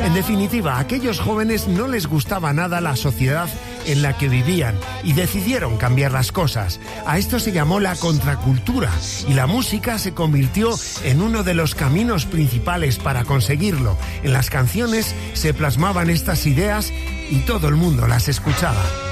En definitiva, a aquellos jóvenes no les gustaba nada la sociedad en la que vivían y decidieron cambiar las cosas. A esto se llamó la contracultura y la música se convirtió en uno de los caminos principales para conseguirlo. En las canciones se plasmaban estas ideas y todo el mundo las escuchaba.